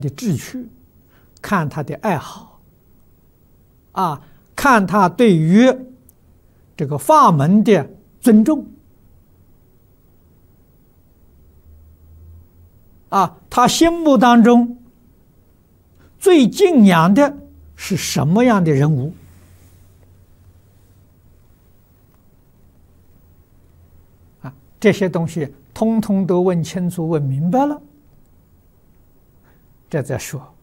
的志趣，看他的爱好，看他对于这个法门的尊重，他心目当中最敬仰的是什么样的人物？这些东西通通都问清楚、问明白了，这再说。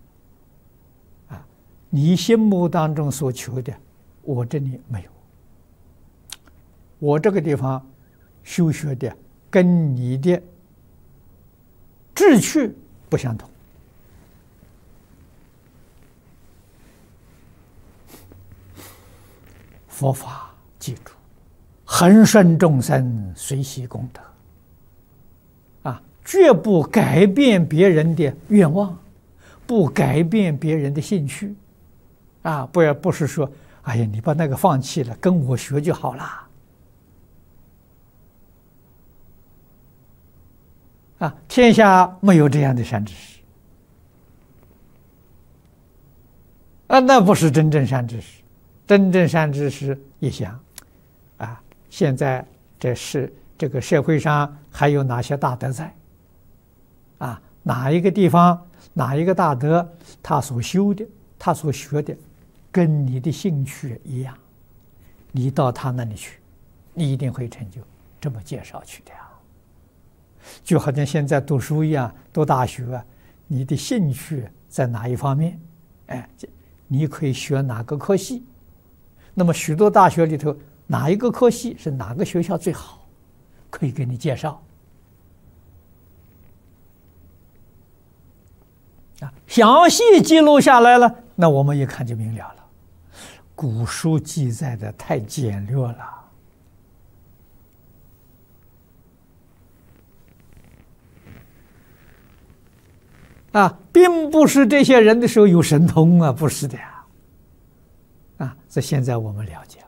你心目当中所求的，我这里没有。我这个地方修学的跟你的志趣不相同。佛法记住，恒顺众生，随喜功德。绝不改变别人的愿望，不改变别人的兴趣。不是说，哎呀，你把那个放弃了，跟我学就好了。天下没有这样的善知识。那不是真正善知识。真正善知识一想，现在这个社会上还有哪些大德在？哪一个地方，哪一个大德，他所修的，他所学的，跟你的兴趣一样，你到他那里去，你一定会成就。这么介绍去的呀，就好像现在读书一样，读大学，你的兴趣在哪一方面？你可以学哪个科系？那么许多大学里头，哪一个科系是哪个学校最好，可以给你介绍。详细记录下来了，那我们一看就明了了。古书记载的太简略了，并不是这些人的时候有神通不是的呀。这现在我们了解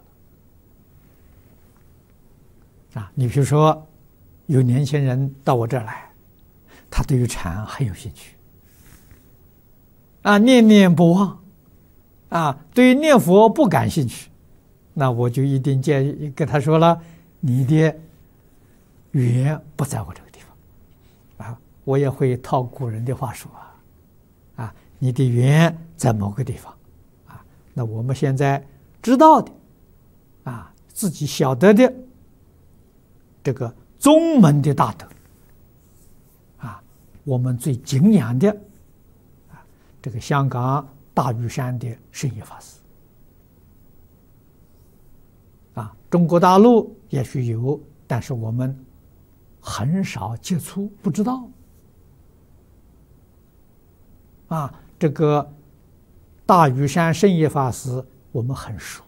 了。你比如说，有年轻人到我这儿来，他对于禅很有兴趣。念念不忘，对于念佛不感兴趣，那我就一定建议跟他说了，你的缘不在我这个地方，我也会套古人的话说你的缘在某个地方，那我们现在知道的，自己晓得的这个宗门的大德，我们最敬仰的。这个香港大屿山的圣严法师，中国大陆也许有，但是我们很少接触，不知道。这个大屿山圣严法师我们很熟。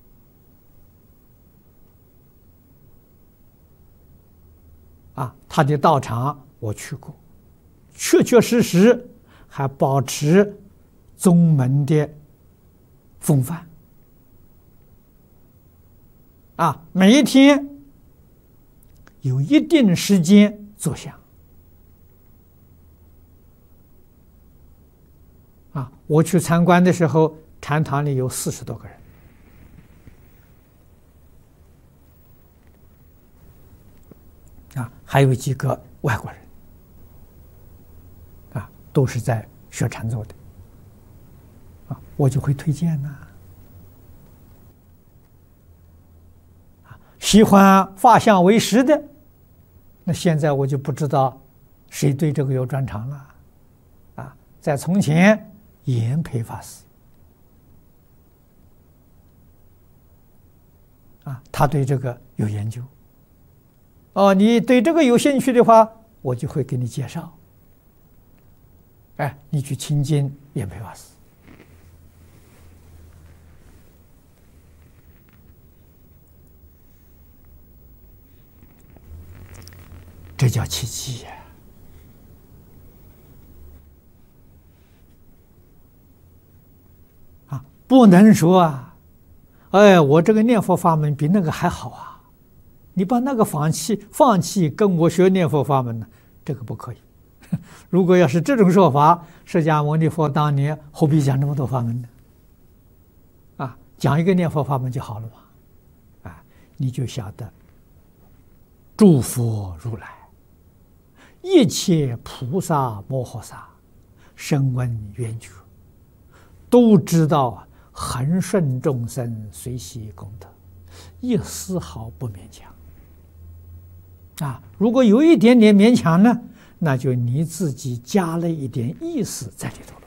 他的道场我去过，确确实实还保持宗门的风范。每一天有一定时间坐香。我去参观的时候，禅堂里有40多个人。还有几个外国人。都是在学禅宗的，我就会推荐喜欢法相为师的，那现在我就不知道谁对这个有专长了。在从前，严培法师，他对这个有研究。你对这个有兴趣的话，我就会给你介绍。你去亲近严培法师，这叫奇迹呀！不能说我这个念佛法门比那个还好你把那个放弃跟我学念佛法门呢，这个不可以。 如果要是这种说法，释迦牟尼佛当年何必讲这么多法门呢？啊，讲一个念佛法门就好了嘛。啊，你就晓得，诸佛如来、一切菩萨摩诃萨、声闻缘觉，都知道恒顺众生随喜功德，一丝毫不勉强。啊，如果有一点点勉强呢，那就你自己加了一点意思在里头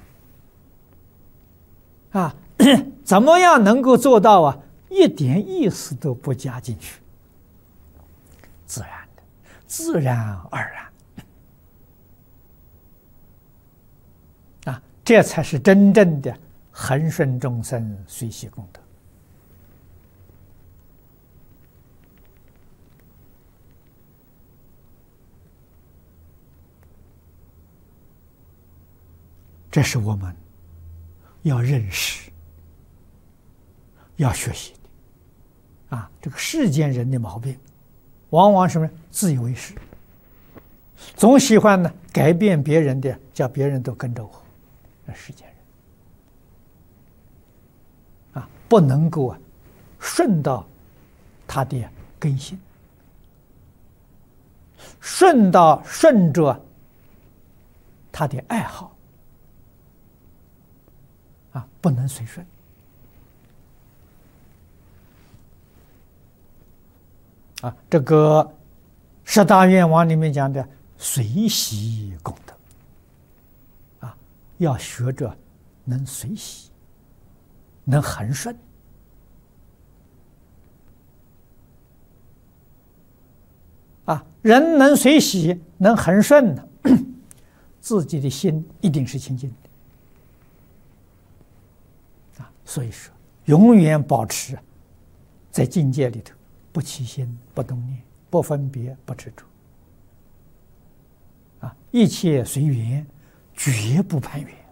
了。啊，怎么样能够做到啊？一点意思都不加进去，自然的，自然而然。啊，这才是真正的恒顺众生随喜功德。这是我们要认识、要学习的。啊，这个世间人的毛病，往往什么？自以为是，总喜欢呢改变别人的，叫别人都跟着我。这世间人啊，不能够啊顺到他的根性，顺着他的爱好。啊，不能随顺。啊，这个十大愿望里面讲的随喜功德，啊，要学着能随喜，能恒顺。啊，人能随喜，能恒顺呢，自己的心一定是清净的。所以说，永远保持在境界里头，不起心、不动念、不分别、不执着。啊，一切随缘，绝不攀缘。